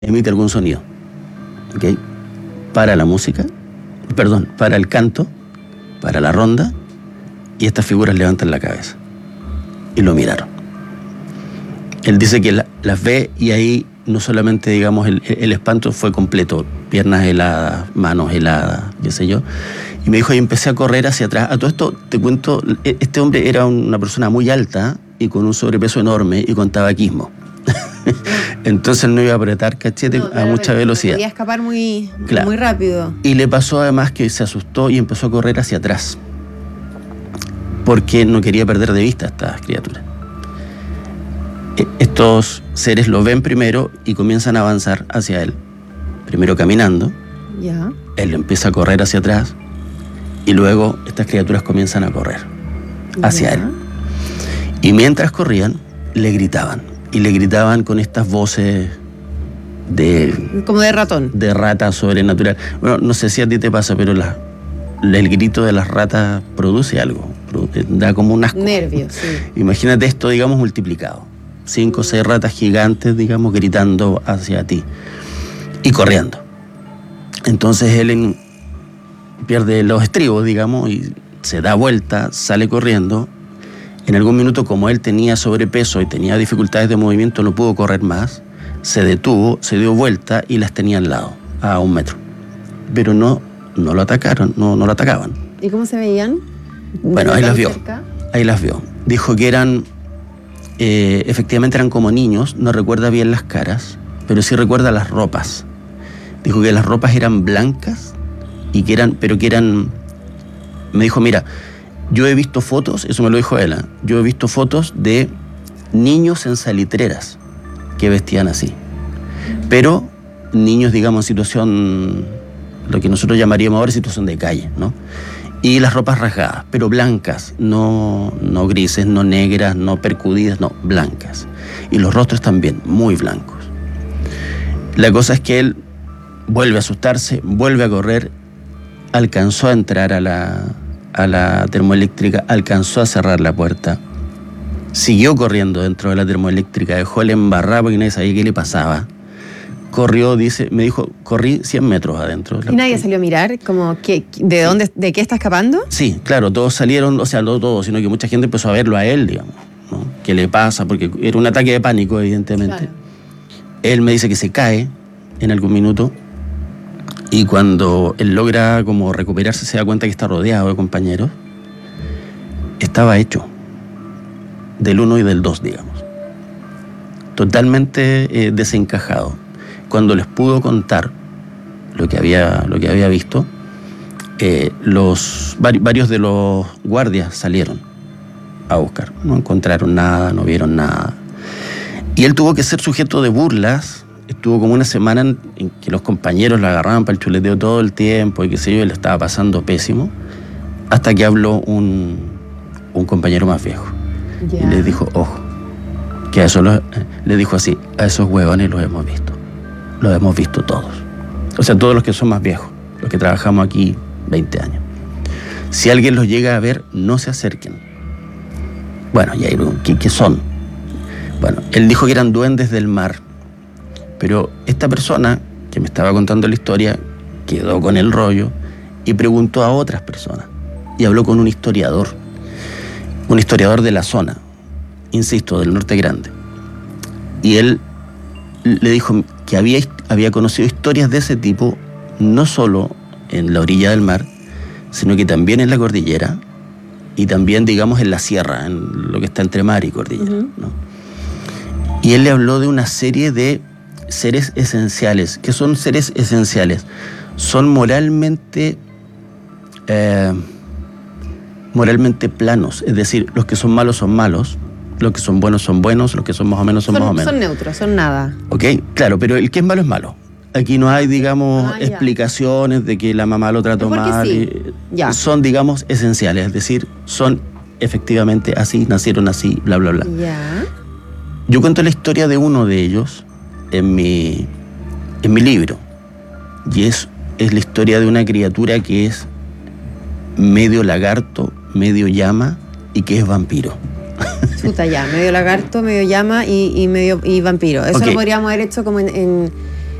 emite algún sonido, ¿ok? Para la música, para el canto, para la ronda, y estas figuras levantan la cabeza. Y lo miraron. Él dice que las ve y ahí no solamente, digamos, el espanto fue completo, piernas heladas, manos heladas, qué sé yo. Y me dijo, y empecé a correr hacia atrás. A todo esto, te cuento, este hombre era una persona muy alta y con un sobrepeso enorme y con tabaquismo. Entonces no iba a apretar cachete a mucha velocidad. Podía escapar muy rápido. Y le pasó además que se asustó y empezó a correr hacia atrás, porque no quería perder de vista a estas criaturas. Estos seres lo ven primero y comienzan a avanzar hacia él. Primero caminando, Ya. él empieza a correr hacia atrás y luego estas criaturas comienzan a correr hacia él. Y mientras corrían, le gritaban. Y le gritaban con estas voces como de ratón. De rata sobrenatural. Bueno, no sé si a ti te pasa, pero el grito de las ratas produce algo. Da como un asco. Nervios, sí. Imagínate esto, digamos, multiplicado. 5 o 6 ratas gigantes, digamos, gritando hacia ti. Y corriendo. Entonces él pierde los estribos, digamos, y se da vuelta, sale corriendo. En algún minuto, como él tenía sobrepeso y tenía dificultades de movimiento, no pudo correr más. Se detuvo, se dio vuelta y las tenía al lado, a 1 metro. Pero no lo atacaron, no lo atacaban. ¿Y cómo se veían? Bueno, ahí las vio. Ahí las vio. Dijo que efectivamente eran como niños, no recuerda bien las caras, pero sí recuerda las ropas. Dijo que las ropas eran blancas y que eran. Me dijo, mira, yo he visto fotos, eso me lo dijo él, yo he visto fotos de niños en salitreras que vestían así. Pero niños, digamos, en situación, lo que nosotros llamaríamos ahora situación de calle, ¿no? Y las ropas rasgadas, pero blancas, no grises, no negras, no percudidas, no, blancas. Y los rostros también, muy blancos. La cosa es que él vuelve a asustarse, vuelve a correr, alcanzó a entrar a la termoeléctrica, alcanzó a cerrar la puerta, siguió corriendo dentro de la termoeléctrica, dejó el embarrado porque nadie sabía qué le pasaba. Corrió, me dijo, corrí 100 metros adentro. ¿Y nadie salió a mirar? Como, ¿de qué está escapando? Sí, claro, todos salieron, o sea, no todos, sino que mucha gente empezó a verlo a él, digamos, ¿no? ¿Qué le pasa? Porque era un ataque de pánico, evidentemente. Claro. Él me dice que se cae en algún minuto y cuando él logra como recuperarse se da cuenta que está rodeado de compañeros. Estaba hecho del 1 y del 2, digamos. Totalmente desencajado. Cuando les pudo contar lo que había visto, varios de los guardias salieron a buscar. No encontraron nada, no vieron nada. Y él tuvo que ser sujeto de burlas. Estuvo como una semana en que los compañeros lo agarraban para el chuleteo todo el tiempo y qué sé yo, y le estaba pasando pésimo, hasta que habló un compañero más viejo. Yeah. Y les dijo, ojo, que a eso le dijo así, a esos huevones los hemos visto. Los hemos visto todos. O sea, todos los que son más viejos, los que trabajamos aquí 20 años. Si alguien los llega a ver, no se acerquen. Bueno, y ahí, ¿qué son? Bueno, él dijo que eran duendes del mar. Pero esta persona que me estaba contando la historia quedó con el rollo y preguntó a otras personas. Y habló con un historiador de la zona, insisto, del Norte Grande. Y él le dijo que había conocido historias de ese tipo, no solo en la orilla del mar, sino que también en la cordillera y también, digamos, en la sierra, en lo que está entre mar y cordillera, ¿no? Y él le habló de una serie de seres esenciales. ¿Qué son seres esenciales? Son moralmente planos, es decir, los que son malos, los que son buenos, los que son más o menos, son más o menos. Son neutros, son nada. Ok, claro, pero el que es malo es malo. Aquí no hay, digamos, explicaciones de que la mamá lo trató mal. Sí. Son, digamos, esenciales, es decir, son efectivamente así, nacieron así, bla, bla, bla. Ya. Yo cuento la historia de uno de ellos en mi libro. Y es la historia de una criatura que es medio lagarto, medio llama y que es vampiro. Chuta, ya, medio lagarto, medio llama y vampiro. Eso lo podríamos haber hecho como en